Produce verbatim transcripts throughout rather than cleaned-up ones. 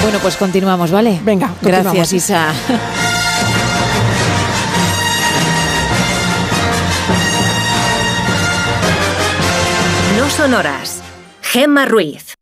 Bueno, pues continuamos, ¿vale? Venga, continuamos. Gracias, Isa. No son horas. Gemma Ruiz.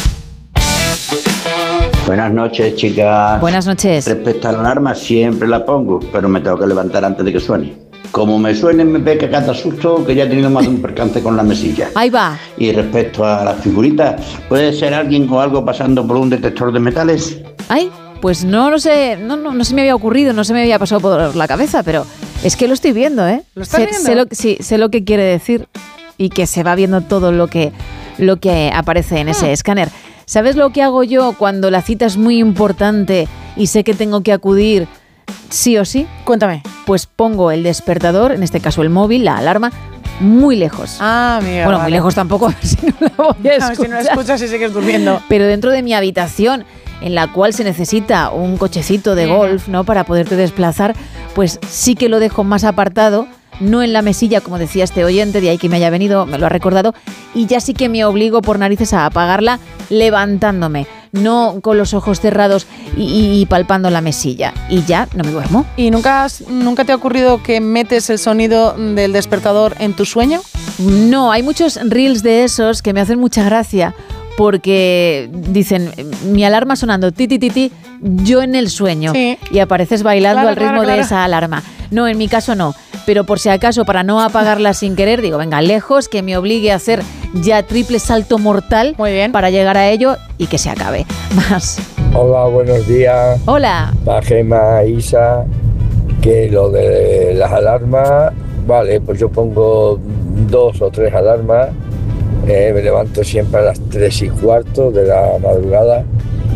Buenas noches, chicas. Buenas noches. Respecto a la alarma, siempre la pongo, pero me tengo que levantar antes de que suene. Como me suene, me ve que cada susto, que ya he tenido más de un percance con la mesilla. Ahí va. Y respecto a las figuritas, ¿puede ser alguien o algo pasando por un detector de metales? Ay, pues no lo sé, no, no, no se me había ocurrido, no se me había pasado por la cabeza, pero es que lo estoy viendo, ¿eh? ¿Lo estás sé, viendo? Sé lo, sí, sé lo que quiere decir y que se va viendo todo lo que, lo que aparece en ese Ah. escáner. ¿Sabes lo que hago yo cuando la cita es muy importante y sé que tengo que acudir sí o sí? Cuéntame. Pues pongo el despertador, en este caso el móvil, la alarma, muy lejos. Ah, amiga. bueno, vale. muy lejos tampoco, a ver si no la voy a A ver si no la escuchar. escuchas y sigues durmiendo. Pero dentro de mi habitación, en la cual se necesita un cochecito de golf, ¿no?, para poderte desplazar, pues sí que lo dejo más apartado, no en la mesilla, como decía este oyente, de ahí que me haya venido, me lo ha recordado, y ya sí que me obligo por narices a apagarla levantándome, no con los ojos cerrados y, y- y palpando la mesilla. Y ya no me duermo. ¿Y nunca, has- nunca te ha ocurrido que metes el sonido del despertador en tu sueño? No, hay muchos reels de esos que me hacen mucha gracia porque dicen, mi alarma sonando, ti, ti, ti, ti, yo en el sueño. Sí. Y apareces bailando Claro, al ritmo claro, claro. de esa alarma. No, en mi caso no. Pero por si acaso, para no apagarla sin querer, digo, venga, lejos, que me obligue a hacer ya triple salto mortal. Muy bien. Para llegar a ello y que se acabe. Más. Hola, buenos días. Hola. La Gemma, Isa, que lo de las alarmas, vale, pues yo pongo dos o tres alarmas, eh, me levanto siempre a las tres y cuarto de la madrugada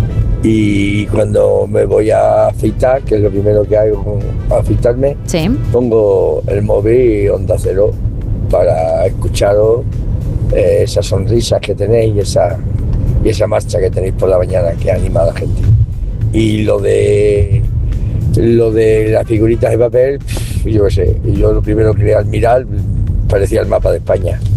y cuando me voy a afeitar, que es lo primero que hago, afeitarme, Sí. pongo el móvil Onda Cero para escucharos eh, esas sonrisas que tenéis y esa, y esa marcha que tenéis por la mañana que anima a la gente. Y lo de lo de las figuritas de papel, pff, yo qué sé, yo lo primero que al mirar parecía el mapa de España.